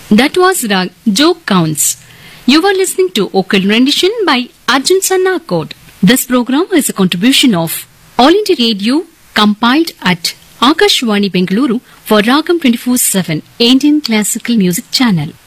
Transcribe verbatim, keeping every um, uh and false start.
That was Rag Joke Counts. You were listening to vocal rendition by Arjun Sannakot. This program is a contribution of All India Radio, compiled at Akashwani Bengaluru for Ragam twenty-four seven Indian Classical Music Channel.